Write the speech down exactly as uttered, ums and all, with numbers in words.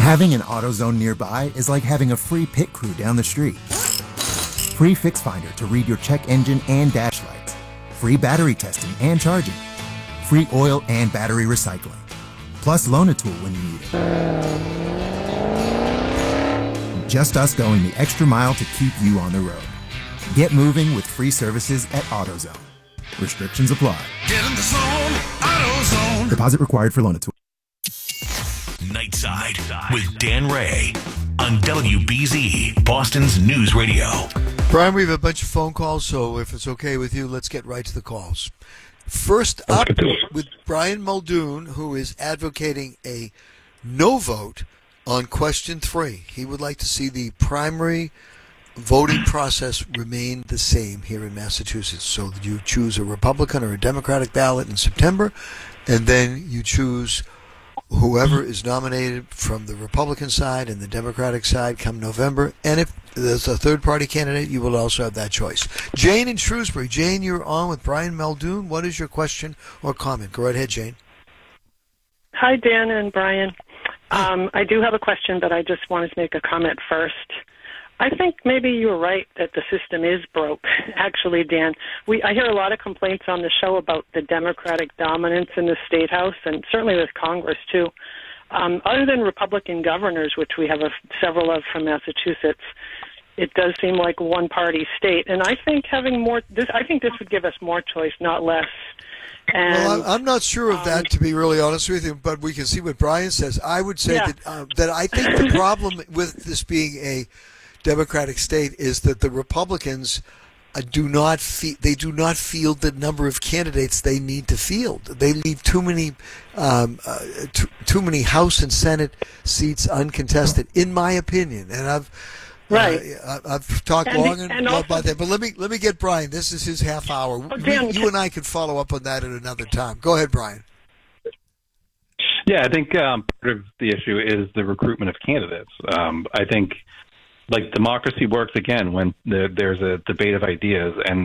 Having an AutoZone nearby is like having a free pit crew down the street. Free Fix Finder to read your check engine and dash lights. Free battery testing and charging. Free oil and battery recycling. Plus Loan-A-Tool when you need it. Just us going the extra mile to keep you on the road. Get moving with free services at AutoZone. Restrictions apply. Get in the zone, AutoZone. Deposit required for Loan-A-Tool. Nightside with Dan Ray on W B Z, Boston's News Radio. Brian, we have a bunch of phone calls, so if it's okay with you, let's get right to the calls. First up with Brian Muldoon, who is advocating a no vote on question three. He would like to see the primary voting process remain the same here in Massachusetts. So you choose a Republican or a Democratic ballot in September, and then you choose whoever is nominated from the Republican side and the Democratic side come November. And if there's a third-party candidate, you will also have that choice. Jane in Shrewsbury. Jane, you're on with Brian Muldoon. What is your question or comment? Go right ahead, Jane. Hi, Dan and Brian. Um, I do have a question, but I just wanted to make a comment first. I think maybe you're right that the system is broke, actually, Dan. We I hear a lot of complaints on the show about the Democratic dominance in the State House, and certainly with Congress, too. Um, other than Republican governors, which we have a, several of from Massachusetts, it does seem like a one-party state. And I think having more, this, I think this would give us more choice, not less. And, well, I'm not sure of um, that, to be really honest with you, but we can see what Brian says. I would say yeah. that uh, that I think the problem with this being a Democratic state is that the Republicans uh, do not fe- they do not field the number of candidates they need to field. They leave too many um, uh, t- too many House and Senate seats uncontested, in my opinion. And I've right. uh, I've talked and long the, and, and well also, about that. But let me let me get Brian. This is his half hour. Oh, Dan, we, you and I can follow up on that at another time. Go ahead, Brian. Yeah, I think um, part of the issue is the recruitment of candidates. Um, I think. Like democracy works again when the, there's a debate of ideas, and